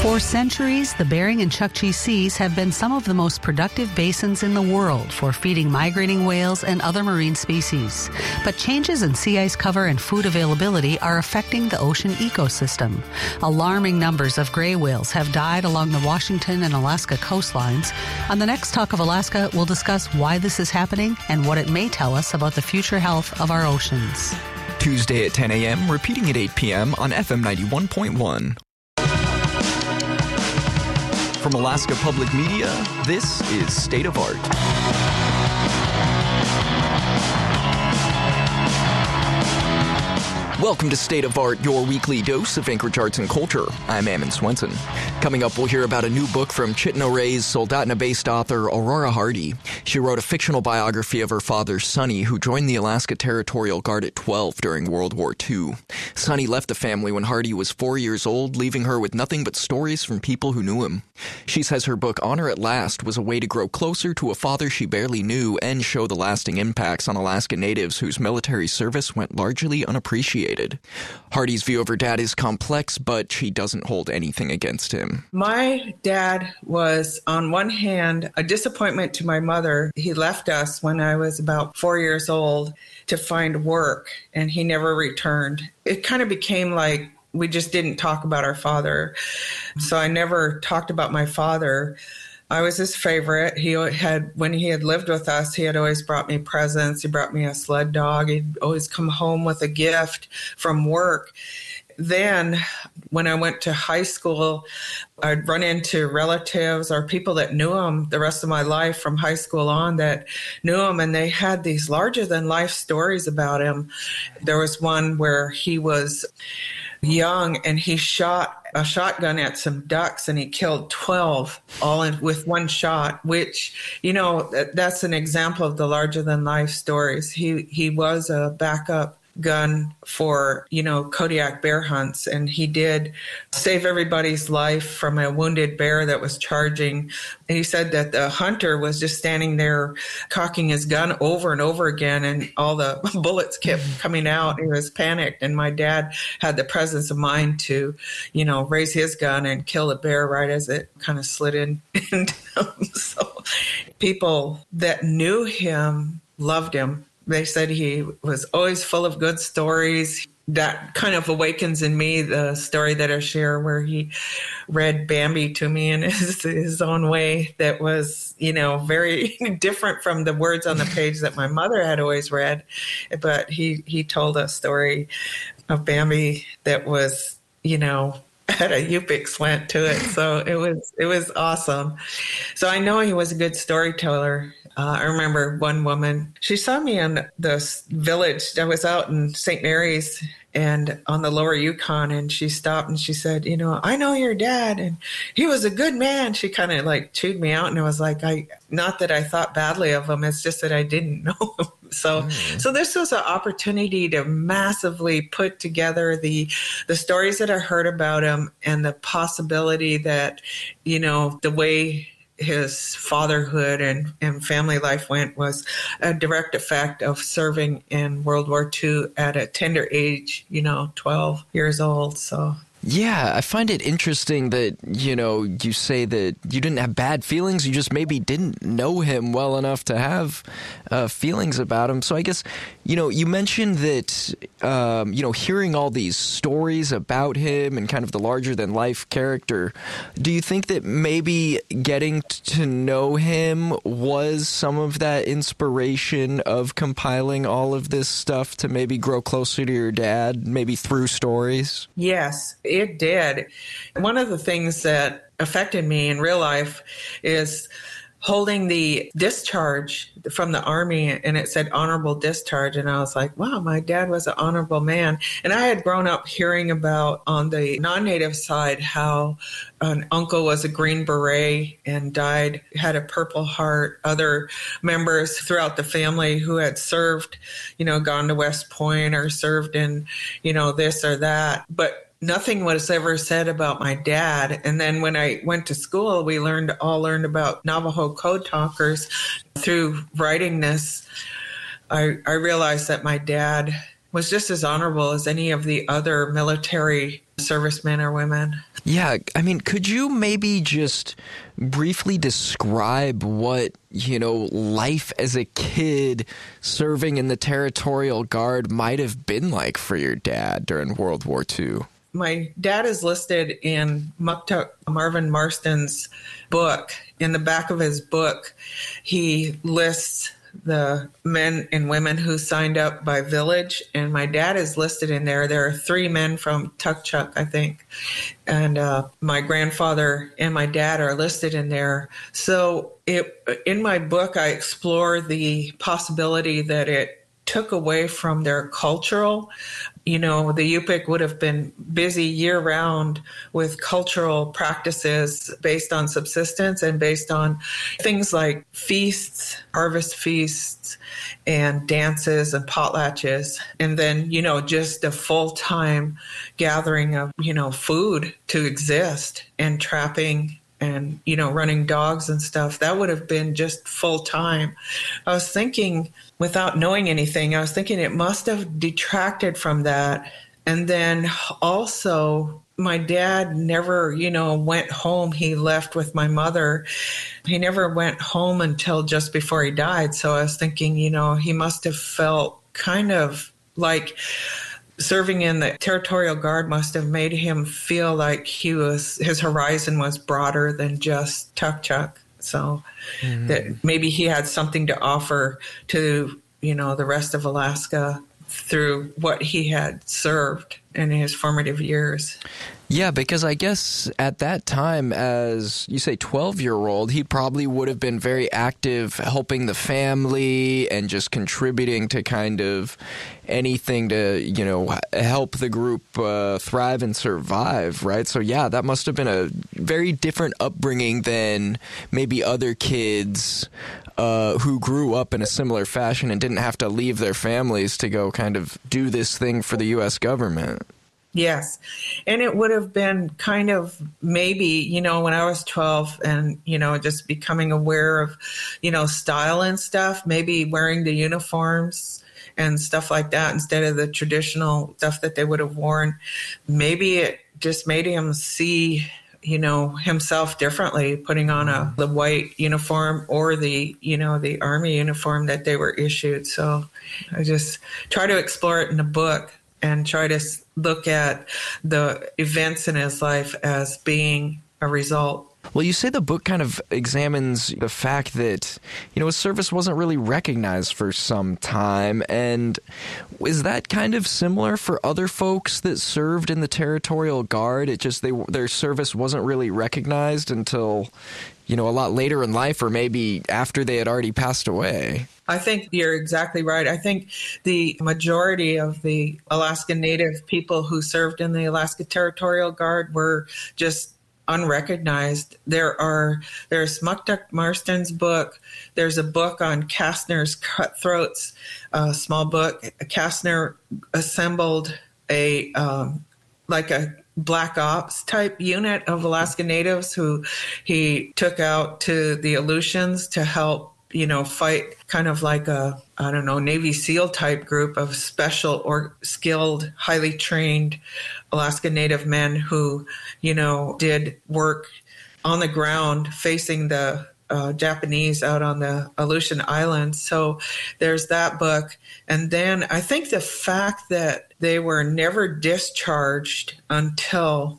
For centuries, the Bering and Chukchi Seas have been some of the most productive basins in the world for feeding migrating whales and other marine species. But changes in sea ice cover and food availability are affecting the ocean ecosystem. Alarming numbers of gray whales have died along the Washington and Alaska coastlines. On the next Talk of Alaska, we'll discuss why this is happening and what it may tell us about the future health of our oceans. Tuesday at 10 a.m., repeating at 8 p.m. on FM 91.1. From Alaska Public Media, this is State of Art. Welcome to State of Art, your weekly dose of Anchorage arts and culture. I'm Ammon Swenson. Coming up, we'll hear about a new book from Chitina Ray's Soldotna-based author Aurora Hardy. She wrote a fictional biography of her father, Sonny, who joined the Alaska Territorial Guard at 12 during World War II. Sonny left the family when Hardy was 4 years old, leaving her with nothing but stories from people who knew him. She says her book, Honor at Last, was a way to grow closer to a father she barely knew and show the lasting impacts on Alaska Natives whose military service went largely unappreciated. Hardy's view of her dad is complex, but she doesn't hold anything against him. My dad was, on one hand, a disappointment to my mother. He left us when I was about 4 years old to find work, and he never returned. It kind of became like we just didn't talk about our father. So I never talked about my father. I was his favorite. When he had lived with us, he had always brought me presents. He brought me a sled dog. He'd always come home with a gift from work. Then when I went to high school, I'd run into relatives or people that knew him the rest of my life from high school on that knew him, and they had these larger than life stories about him. There was one where he was young and he shot a shotgun at some ducks and he killed 12 with one shot, which, that's an example of the larger than life stories. He was a backup gun for, Kodiak bear hunts, and he did save everybody's life from a wounded bear that was charging. And he said that the hunter was just standing there cocking his gun over and over again, and all the bullets kept coming out. He was panicked, and my dad had the presence of mind to, raise his gun and kill the bear right as it kind of slid into him. So people that knew him loved him. They said he was always full of good stories. That kind of awakens in me the story that I share where he read Bambi to me in his own way that was, very different from the words on the page that my mother had always read. But he told a story of Bambi that was, had a Yupik slant to it. So it was awesome. So I know he was a good storyteller. I remember one woman, she saw me in this village. I was out in St. Mary's and on the lower Yukon, and she stopped and she said, I know your dad and he was a good man. She kind of like chewed me out, and I was like, not that I thought badly of him. It's just that I didn't know him. So this was an opportunity to massively put together the stories that I heard about him and the possibility that, the way his fatherhood and family life went was a direct effect of serving in World War II at a tender age, 12 years old. So. Yeah, I find it interesting that, you say that you didn't have bad feelings. You just maybe didn't know him well enough to have feelings about him. So I guess, you mentioned that, hearing all these stories about him and kind of the larger than life character, do you think that maybe getting to know him was some of that inspiration of compiling all of this stuff to maybe grow closer to your dad, maybe through stories? Yes. It did. One of the things that affected me in real life is holding the discharge from the Army, and it said honorable discharge. And I was like, wow, my dad was an honorable man. And I had grown up hearing about on the non-Native side how an uncle was a Green Beret and died, had a Purple Heart, other members throughout the family who had served, gone to West Point or served in, this or that. But nothing was ever said about my dad. And then when I went to school, we all learned about Navajo code talkers. Through writing this, I realized that my dad was just as honorable as any of the other military servicemen or women. Yeah, I mean, could you maybe just briefly describe what, life as a kid serving in the Territorial Guard might have been like for your dad during World War II? My dad is listed in Muktuk Marvin Marston's book. In the back of his book, he lists the men and women who signed up by village, and my dad is listed in there. There are 3 men from Tukchuk, I think, and my grandfather and my dad are listed in there. So in my book, I explore the possibility that it took away from their cultural. The Yupik would have been busy year-round with cultural practices based on subsistence and based on things like feasts, harvest feasts, and dances and potlatches. And then, just a full-time gathering of, food to exist, and trapping and, running dogs and stuff. That would have been just full-time. I was thinking, without knowing anything, I was thinking it must have detracted from that. And then also, my dad never, went home. He left with my mother. He never went home until just before he died. So I was thinking, he must have felt kind of like serving in the Territorial Guard must have made him feel like his horizon was broader than just Tukchuk. So that maybe he had something to offer to, the rest of Alaska through what he had served in his formative years. Yeah, because I guess at that time, as you say, 12-year-old, he probably would have been very active helping the family and just contributing to kind of anything to, help the group thrive and survive, right? So, yeah, that must have been a very different upbringing than maybe other kids who grew up in a similar fashion and didn't have to leave their families to go kind of do this thing for the U.S. government. Yes. And it would have been kind of maybe, when I was 12 and, just becoming aware of, style and stuff, maybe wearing the uniforms and stuff like that instead of the traditional stuff that they would have worn. Maybe it just made him see, himself differently, putting on the white uniform or the Army uniform that they were issued. So I just try to explore it in the book and try to look at the events in his life as being a result. Well, you say the book kind of examines the fact that, his service wasn't really recognized for some time. And is that kind of similar for other folks that served in the Territorial Guard? It just their service wasn't really recognized until, a lot later in life, or maybe after they had already passed away. I think you're exactly right. I think the majority of the Alaska Native people who served in the Alaska Territorial Guard were just unrecognized. There's Muktuk Marston's book. There's a book on Kastner's Cutthroats, a small book. Kastner assembled a Black Ops type unit of Alaska Natives who he took out to the Aleutians to help fight, kind of like a, Navy SEAL type group of special or skilled, highly trained Alaska Native men who, did work on the ground facing the Japanese out on the Aleutian Islands. So there's that book. And then I think the fact that they were never discharged until,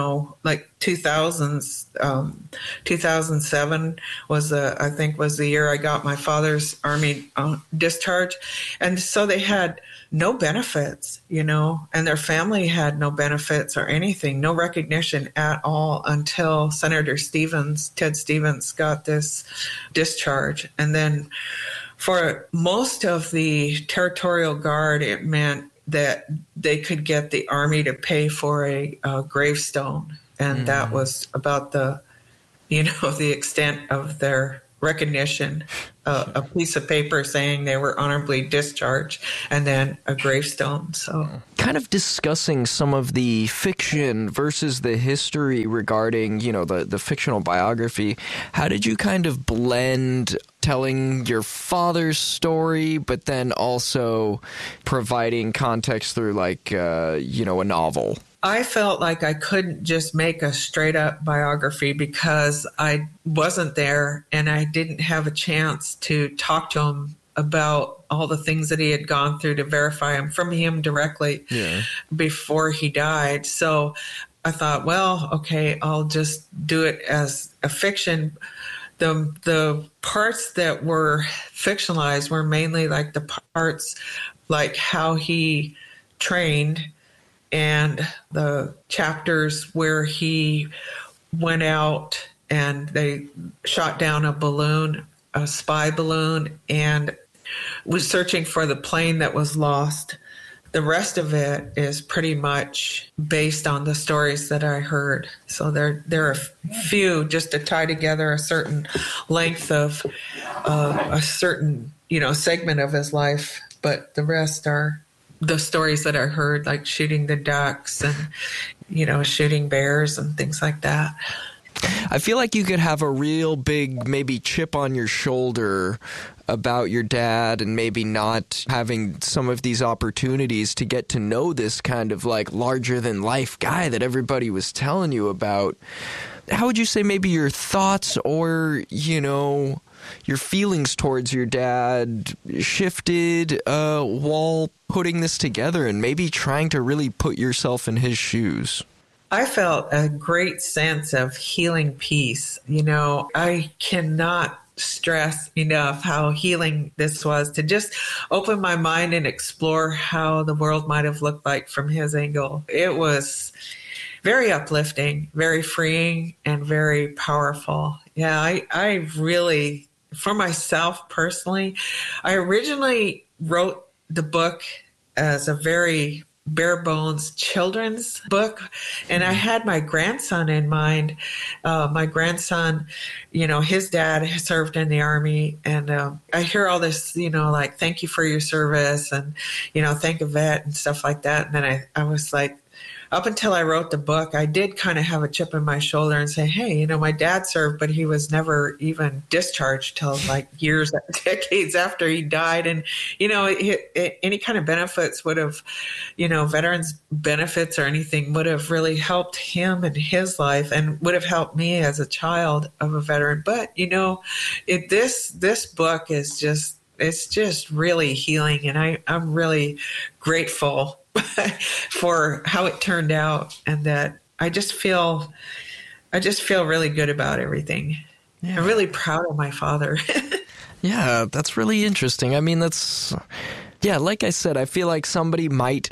2007 was the year I got my father's Army discharge. And so they had no benefits, and their family had no benefits or anything, no recognition at all until Senator Ted Stevens got this discharge. And then for most of the Territorial Guard, it meant that they could get the Army to pay for a gravestone. And that was about the extent of their recognition, a piece of paper saying they were honorably discharged, and then a gravestone. So, kind of discussing some of the fiction versus the history regarding, the fictional biography. How did you kind of blend telling your father's story, but then also providing context through a novel? I felt like I couldn't just make a straight up biography because I wasn't there and I didn't have a chance to talk to him about all the things that he had gone through to verify him from him directly before he died. So I thought, well, okay, I'll just do it as a fiction. The parts that were fictionalized were mainly like the parts like how he trained, and the chapters where he went out and they shot down a balloon, a spy balloon, and was searching for the plane that was lost. The rest of it is pretty much based on the stories that I heard. So there are a few just to tie together a certain length of a certain, segment of his life, but the rest are the stories that I heard, like shooting the ducks and, shooting bears and things like that. I feel like you could have a real big, maybe chip on your shoulder about your dad and maybe not having some of these opportunities to get to know this kind of like larger than life guy that everybody was telling you about. How would you say maybe your thoughts or, your feelings towards your dad shifted while putting this together and maybe trying to really put yourself in his shoes? I felt a great sense of healing peace. I cannot stress enough how healing this was, to just open my mind and explore how the world might have looked like from his angle. It was very uplifting, very freeing, and very powerful. Yeah, I really, for myself personally, I originally wrote the book as a very bare bones children's book, and I had my grandson in mind. My grandson, his dad served in the Army, and I hear all this, like, thank you for your service, and thank a vet and stuff like that. And then I was like, up until I wrote the book, I did kind of have a chip in my shoulder and say, hey, my dad served, but he was never even discharged till like years, decades after he died. And, any kind of benefits would have, veterans benefits or anything would have really helped him in his life and would have helped me as a child of a veteran. But, this book is it's just really healing. And I'm really grateful for how it turned out, and that I just feel really good about everything. Yeah. I'm really proud of my father. Yeah, that's really interesting. I mean, like I said, I feel like somebody might,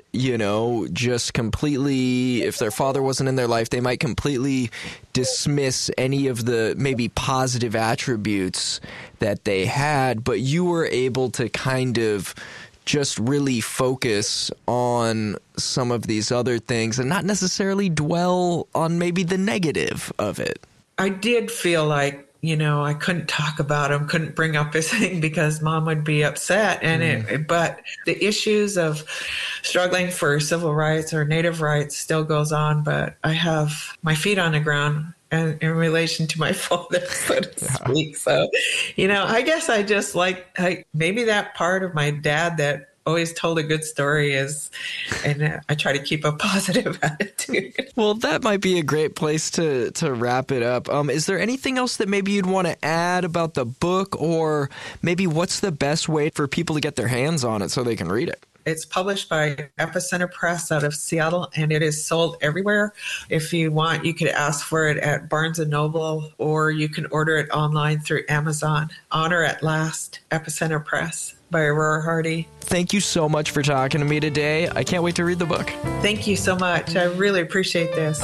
just completely, if their father wasn't in their life, they might completely dismiss any of the maybe positive attributes that they had, but you were able to kind of just really focus on some of these other things and not necessarily dwell on maybe the negative of it. I did feel like, I couldn't talk about him, couldn't bring up his thing because Mom would be upset. And but the issues of struggling for civil rights or Native rights still goes on. But I have my feet on the ground and in relation to my father, so to speak. So, I guess I just maybe that part of my dad that always told a good story and I try to keep a positive attitude. Well, that might be a great place to wrap it up. Is there anything else that maybe you'd want to add about the book, or maybe what's the best way for people to get their hands on it so they can read it? It's published by Epicenter Press out of Seattle, and it is sold everywhere. If you want, you could ask for it at Barnes & Noble, or you can order it online through Amazon. Honor at Last, Epicenter Press by Aurora Hardy. Thank you so much for talking to me today. I can't wait to read the book. Thank you so much. I really appreciate this.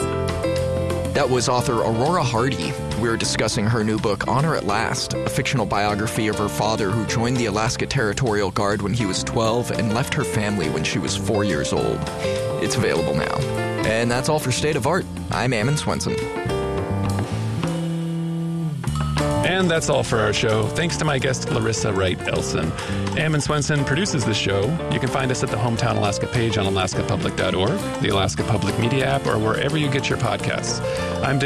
That was author Aurora Hardy. We were discussing her new book, Honor at Last, a fictional biography of her father who joined the Alaska Territorial Guard when he was 12 and left her family when she was 4 years old. It's available now. And that's all for State of Art. I'm Ammon Swenson. And that's all for our show. Thanks to my guest, Larissa Wright Elson. Ammon Swenson produces the show. You can find us at the Hometown Alaska page on alaskapublic.org, the Alaska Public Media app, or wherever you get your podcasts. I'm Dave